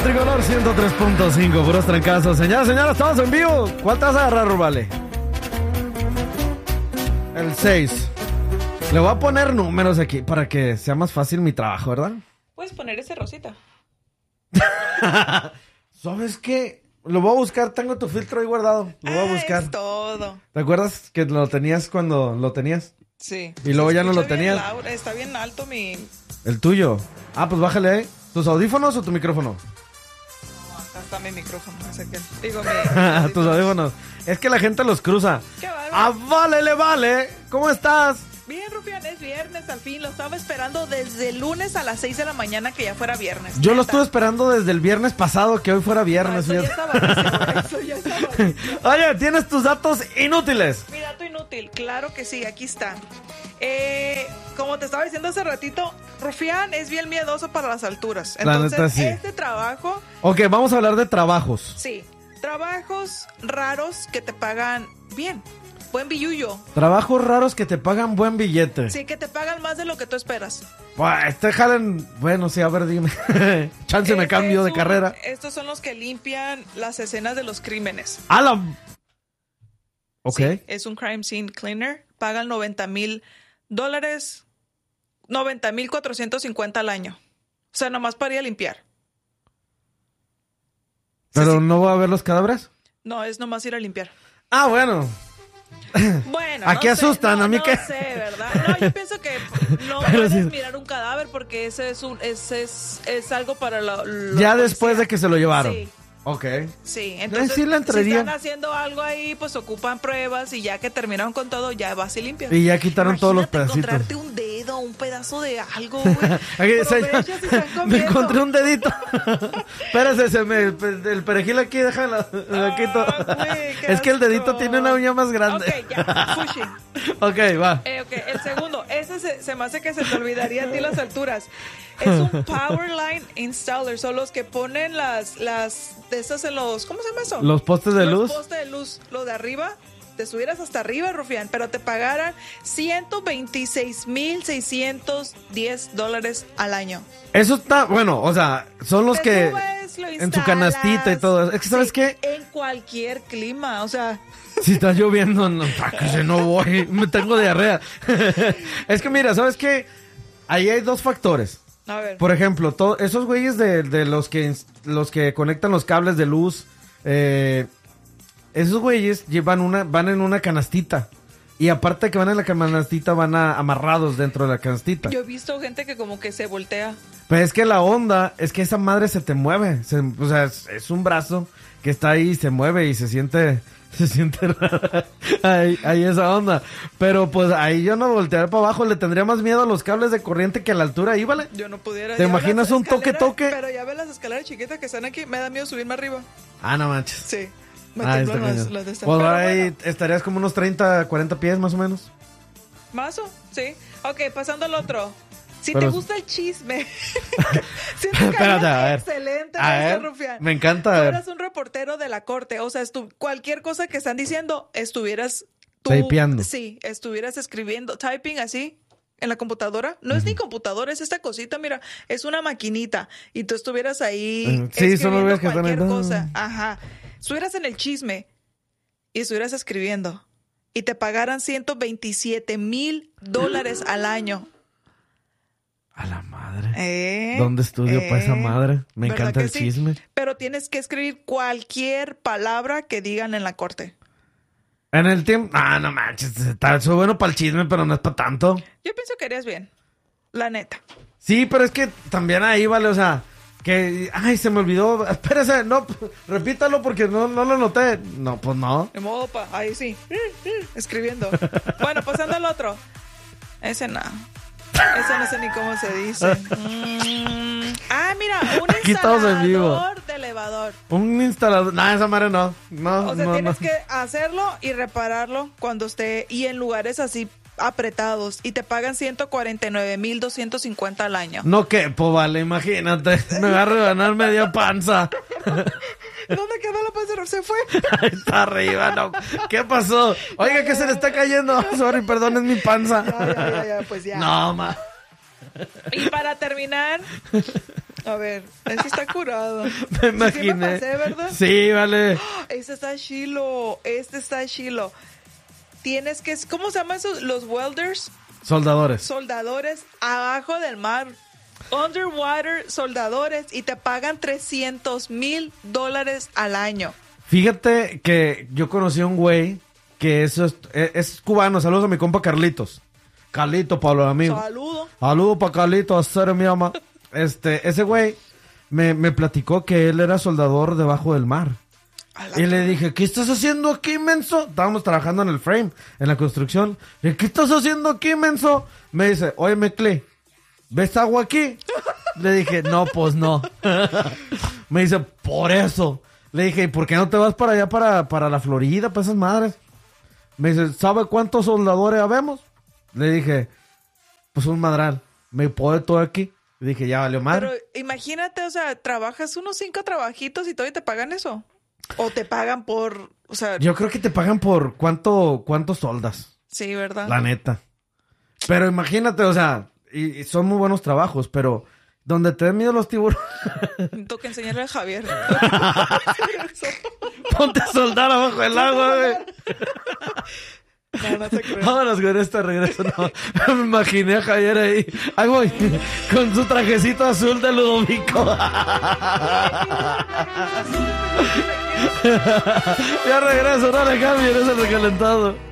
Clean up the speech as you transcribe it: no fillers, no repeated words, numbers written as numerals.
Tricolor 103.5, puros trancazos. Señoras, señores, estamos en vivo. ¿Cuál te vas a agarrar, Rubale? El 6. Le voy a poner números aquí para que sea más fácil mi trabajo, ¿verdad? Puedes poner ese rosita. ¿Sabes qué? Lo voy a buscar, tengo tu filtro ahí guardado. Lo voy a buscar. Es todo. ¿Te acuerdas que lo tenías cuando lo tenías? Sí. Y luego ya no lo Escucha tenías. bien, Laura, está bien alto mi... El tuyo. Ah, pues bájale ahí. ¿Tus audífonos o tu micrófono? No, acá está mi micrófono. Digo, Tus audífonos. Es que la gente los cruza. ¡Qué bárbaro! ¡Ah, vale, le vale! ¿Cómo estás? Bien, Rufián, es viernes, al fin. Lo estaba esperando desde el lunes a las 6 de la mañana que ya fuera viernes. Yo lo Neta. estuve esperando desde el viernes pasado, que hoy fuera No, viernes. eso ya estaba buenísimo, eso ya estaba buenísimo. Oye, tienes tus datos inútiles. Mi dato inútil, claro que sí, aquí está. Como te estaba diciendo hace ratito, Rufián es bien miedoso para las alturas. La Entonces, neta, sí. este trabajo, Ok, vamos a hablar de trabajos. sí, trabajos raros que te pagan bien. Buen billullo. Trabajos raros que te pagan buen billete. Sí, que te pagan más de lo que tú esperas. Pues, te jalan... Bueno, sí, a ver, dime. Chance me cambio de carrera. Estos son los que limpian las escenas de los crímenes. ¡A la... Ok. Sí, es un crime scene cleaner. Pagan $90,000. $90,450 al año. O sea, nomás para ir a limpiar. ¿Pero Sí. no va a ver los cadáveres? No, es nomás ir a limpiar. Ah, bueno. Bueno, Aquí no sé, asustan, no, a mí no que... sé, ¿verdad? No, yo pienso que no Pero puedes sí. mirar un cadáver porque ese es algo para Ya después de que se lo llevaron. Sí. Ok. Sí, entonces sí le entraría. si están haciendo algo ahí, pues ocupan pruebas y ya que terminaron con todo, ya vas y limpias. Y ya quitaron todos los Imagínate pedacitos. encontrarte un dedo, un pedazo de algo, güey. Aquí, Provecho si están me comiendo. encontré un dedito. Espérese, el perejil aquí, déjalo. Lo quito. güey, qué Es que el dedito asco. tiene una uña más grande. Ok, ya, sushi. Ok, va. Ok, el segundo, ese se me hace que se te olvidaría a ti las alturas. Es un Powerline Installer, son los que ponen las de esas en los, ¿cómo se llama eso? Los postes de luz. Los postes de luz, lo de arriba, te subieras hasta arriba, Rufián, pero te pagaran $126,610 al año. Eso está, bueno, o sea, son los Te que subes, lo en su canastita y todo eso. Es que, ¿sabes Sí, qué? En cualquier clima, o sea... Si está lloviendo, no, no voy, me tengo diarrea. Es que mira, ¿sabes qué? Ahí hay dos factores. A ver. Por ejemplo, esos güeyes de los que conectan los cables de luz, esos güeyes van en una canastita. Y aparte de que van en la canastita, van amarrados dentro de la canastita. Yo he visto gente que como que se voltea. Pero es que la onda es que esa madre se te mueve. O sea, es un brazo que está ahí y se mueve y se siente rara. Ahí esa onda. Pero pues ahí yo no voltearía para abajo. Le tendría más miedo a los cables de corriente que a la altura ahí, ¿vale? Yo no pudiera. ¿Te Ya imaginas ves las un toque? Pero ya ves las escaleras chiquitas que están aquí. Me da miedo subirme arriba. Ah, no manches. Sí. Me Ah, temblan está las cañón. de estas. Pues Pero ahí bueno, estarías como unos 30, 40 pies más o menos. mazo, sí. Ok, pasando al otro. Si Pero- te gusta el chisme. Siento que Espérate, a ver. excelente A en este, ver, Rufián. me encanta, a Tú ver. eras un reportero de la corte. O sea, cualquier cosa que están diciendo, estuvieras tú. Typeando. Sí, estuvieras escribiendo, typing así. En la computadora, no es ni computadora, es esta cosita, mira, es una maquinita y tú estuvieras ahí Sí, son los escribiendo güeyes que están ahí. cualquier cosa, ajá, estuvieras en el chisme y estuvieras escribiendo y te pagaran $127,000 al año. A la madre. ¿Dónde estudio para esa madre? Me ¿Verdad encanta que el sí? chisme. Pero tienes que escribir cualquier palabra que digan en la corte. En el tiempo... Ah, no manches. Soy bueno para el chisme, pero no es para tanto. Yo pienso que harías bien, la neta. Sí, pero es que también ahí, vale, o sea... Que... Ay, se me olvidó. Espérese, no, repítalo porque no lo noté. No, pues no. De modo, ahí sí, escribiendo. Bueno, pasando al otro. Ese no. Ese no sé ni cómo se dice. Mira, un Aquí estamos en vivo. instalador de elevador. Un instalador... No, esa madre no. No, O sea, no, tienes no. que hacerlo y repararlo cuando esté y en lugares así apretados y te pagan $149,250 al año. No quepo, vale, imagínate. Me va a rebanar media panza. ¿Dónde quedó la panza? Se fue. Ahí está arriba, no. ¿Qué pasó? Oiga, que se le está cayendo. Sorry, perdón, es mi panza. Ya, pues ya. No, ma. Y para terminar, a ver, ese está curado. Me imaginé. Sí me pasé, ¿verdad? Sí, vale. Este está chilo. Tienes que... ¿Cómo se llaman esos? Los welders. Soldadores abajo del mar. Underwater soldadores. Y te pagan $300,000 al año. Fíjate que yo conocí a un güey que es cubano. Saludos a mi compa Carlitos. Carlito, Pablo, amigo. Saludos para Carlito, a ser mi ama. Ese güey me platicó que él era soldador debajo del mar. Y le dije, ¿qué estás haciendo aquí, menso? Estábamos trabajando en el frame, en la construcción. Le dije, ¿qué estás haciendo aquí, menso? Me dice, oye, Meclé, ¿ves agua aquí? Le dije, no, pues no. Me dice, por eso. Le dije, ¿y por qué no te vas para allá, para la Florida, para esas madres? Me dice, ¿sabe cuántos soldadores habemos? Le dije, pues un madral. Me pone todo aquí. Le dije, ya valió madre. Pero imagínate, o sea, trabajas unos 5 trabajitos y todavía te pagan eso. O te pagan por, o sea... Yo creo que te pagan por cuánto soldas. Sí, ¿verdad? La neta. Pero imagínate, o sea, y son muy buenos trabajos, pero donde te den miedo los tiburones... Tengo que enseñarle a Javier. Ponte a soldar abajo del agua, güey. No se cree. Vámonos con este regreso. No. Me imaginé a Javier ahí. Ay, voy, con su trajecito azul de Ludovico. Ya regreso, no le cambien, es el recalentado.